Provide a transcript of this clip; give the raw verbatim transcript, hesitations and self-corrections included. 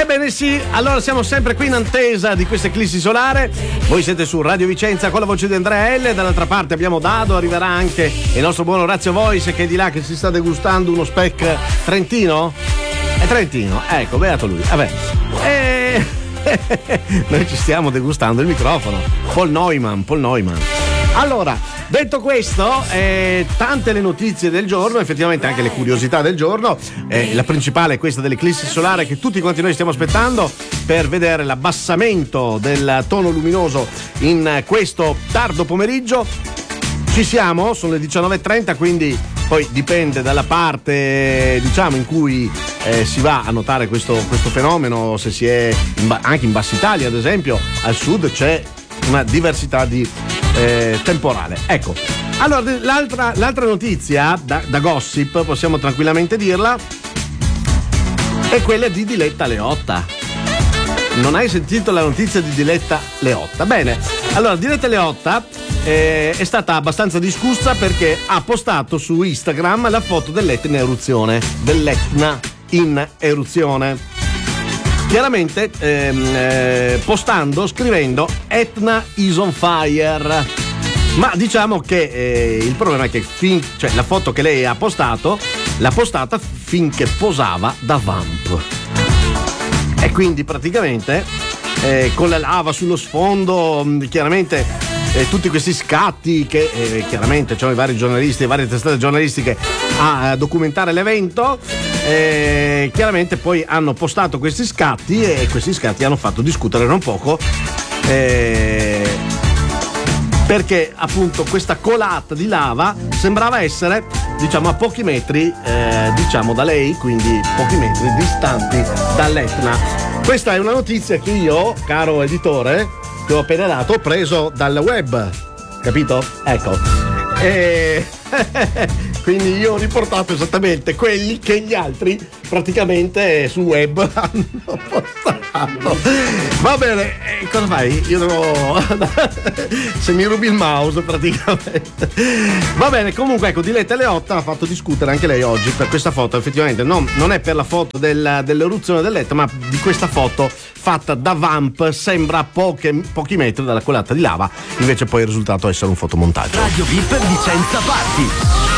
Ebbene sì, allora siamo sempre qui in attesa di questa eclissi solare. Voi siete su Radio Vicenza con la voce di Andrea L. Dall'altra parte abbiamo Dado, arriverà anche il nostro buon Orazio Voice che è di là che si sta degustando uno speck trentino. È trentino, ecco, beato lui. Vabbè. E... noi ci stiamo degustando il microfono. Paul Neumann, Paul Neumann. Allora, detto questo, eh, tante le notizie del giorno, effettivamente anche le curiosità del giorno. Eh, la principale è questa dell'eclissi solare che tutti quanti noi stiamo aspettando per vedere l'abbassamento del tono luminoso in questo tardo pomeriggio. Ci siamo, sono le diciannove e trenta, quindi poi dipende dalla parte, diciamo, in cui eh, si va a notare questo, questo fenomeno, se si è in ba- anche in Bassa Italia, ad esempio, al sud c'è una diversità di eh, temporale. Ecco, allora l'altra, l'altra notizia da, da gossip, possiamo tranquillamente dirla, è quella di Diletta Leotta. Non hai sentito la notizia di Diletta Leotta? Bene, allora Diletta Leotta eh, è stata abbastanza discussa perché ha postato su Instagram la foto dell'Etna in eruzione, dell'Etna in eruzione. Chiaramente ehm, eh, postando, scrivendo Etna is on fire. Ma diciamo che eh, il problema è che fin, cioè, la foto che lei ha postato l'ha postata finché posava da Vamp. E quindi praticamente eh, con la lava sullo sfondo, mh, chiaramente eh, tutti questi scatti che eh, chiaramente c'erano i vari giornalisti, le varie testate giornalistiche a, a documentare l'evento, eh, chiaramente poi hanno postato questi scatti e questi scatti hanno fatto discutere non poco, eh, perché appunto questa colata di lava sembrava essere, diciamo, a pochi metri eh, diciamo da lei, quindi pochi metri distanti dall'Etna. Questa è una notizia che io, caro editore, che ho appena dato, ho preso dal web, capito? Ecco. E quindi io ho riportato esattamente quelli che gli altri praticamente sul web hanno postato. Va bene, eh, cosa fai? Io devo se mi rubi il mouse praticamente. Va bene, comunque ecco, Diletta Leotta ha fatto discutere anche lei oggi per questa foto. Effettivamente non, non è per la foto del, dell'eruzione dell'Etna, ma di questa foto fatta da Vamp, sembra a poche, pochi metri dalla colata di lava, invece poi il risultato è essere un fotomontaggio. Radio V I P Vicenza Party.